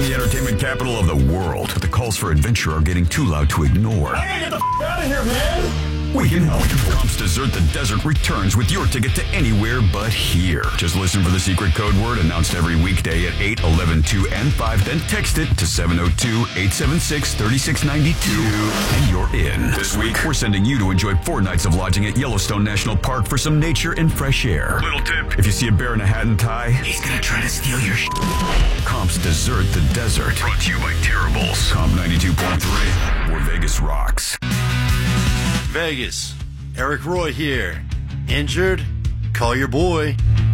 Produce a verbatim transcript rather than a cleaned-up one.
the entertainment capital of the world, but the calls for adventure are getting too loud to ignore. I gotta get the f*** out of here, man! We can help. Comp's Dessert the Desert returns with your ticket to anywhere but here. Just listen for the secret code word announced every weekday at eight, eleven, two, and five. Then text it to seven oh two, eight seven six, three six nine two, and you're in. This week, we're sending you to enjoy four nights of lodging at Yellowstone National Park for some nature and fresh air. Little tip, if you see a bear in a hat and tie, he's gonna try to steal your sh**. Comp's Dessert the Desert. Brought to you by Terribles. Comp ninety-two point three, where Vegas rocks. Vegas, Eric Roy here. Injured? Call your boy.